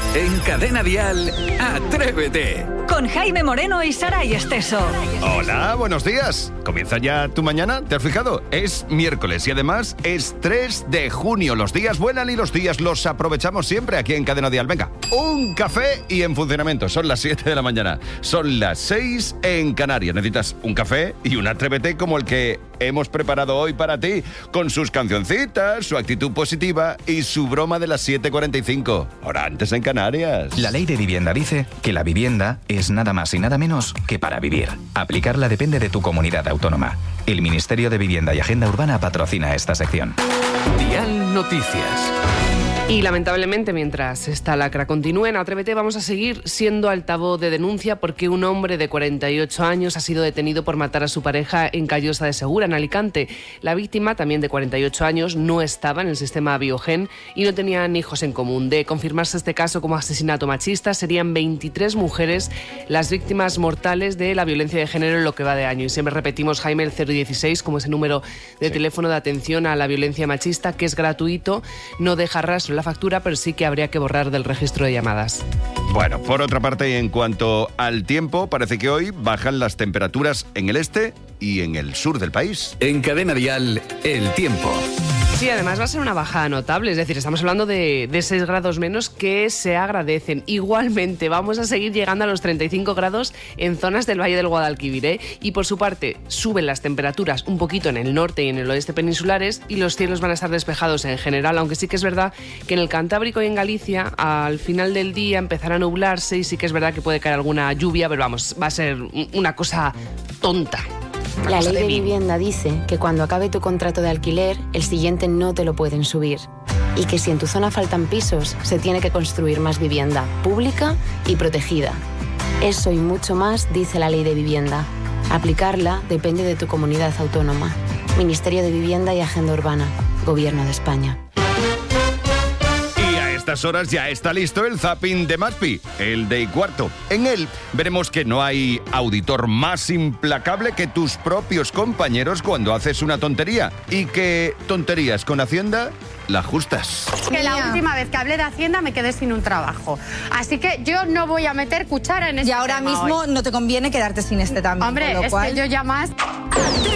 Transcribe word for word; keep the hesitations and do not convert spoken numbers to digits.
En Cadena Dial, Atrévete. Con Jaime Moreno y Saray Esteso. Hola, buenos días. ¿Comienza ya tu mañana? ¿Te has fijado? Es miércoles y además es tres de junio. Los días vuelan y los días los aprovechamos siempre aquí en Cadena Dial. Venga, un café y en funcionamiento. Son las siete de la mañana. Son las seis en Canarias. Necesitas un café y un Atrévete como el que hemos preparado hoy para ti, con sus cancioncitas, su actitud positiva y su broma de las siete cuarenta y cinco. Ahora antes en Canarias. La ley de vivienda dice que la vivienda es nada más y nada menos que para vivir. Aplicarla depende de tu comunidad autónoma. El Ministerio de Vivienda y Agenda Urbana patrocina esta sección. Dial Noticias. Y lamentablemente, mientras esta lacra continúe en Atrévete, vamos a seguir siendo altavoz de denuncia porque un hombre de cuarenta y ocho años ha sido detenido por matar a su pareja en Callosa de Segura, en Alicante. La víctima, también de cuarenta y ocho años, no estaba en el sistema Biogen y no tenían hijos en común. De confirmarse este caso como asesinato machista, serían veintitrés mujeres las víctimas mortales de la violencia de género en lo que va de año. Y siempre repetimos, Jaime, el cero dieciséis como ese número de sí. teléfono de atención a la violencia machista, que es gratuito, no deja rastro la factura, pero sí que habría que borrar del registro de llamadas. Bueno, por otra parte, en cuanto al tiempo, parece que hoy bajan las temperaturas en el este y en el sur del país. En Cadena Dial, el tiempo. Sí, además va a ser una bajada notable, es decir, estamos hablando de, de seis grados menos que se agradecen. Igualmente, vamos a seguir llegando a los treinta y cinco grados en zonas del Valle del Guadalquivir, ¿eh? Y por su parte, suben las temperaturas un poquito en el norte y en el oeste peninsulares y los cielos van a estar despejados en general, aunque sí que es verdad que en el Cantábrico y en Galicia, al final del día empezará a nublarse y sí que es verdad que puede caer alguna lluvia, pero vamos, va a ser una cosa tonta. La ley de vivienda dice que cuando acabe tu contrato de alquiler, el siguiente no te lo pueden subir. Y que si en tu zona faltan pisos, se tiene que construir más vivienda pública y protegida. Eso y mucho más dice la ley de vivienda. Aplicarla depende de tu comunidad autónoma. Ministerio de Vivienda y Agenda Urbana. Gobierno de España. A estas horas ya está listo el zapping de Maspi, el de y cuarto. En él veremos que no hay auditor más implacable que tus propios compañeros cuando haces una tontería. Y que tonterías con Hacienda la justas. Que la última vez que hablé de Hacienda me quedé sin un trabajo. Así que yo no voy a meter cuchara en este Y ahora tema mismo hoy. No te conviene quedarte sin este también. Hombre, con lo es cual... que yo ya más...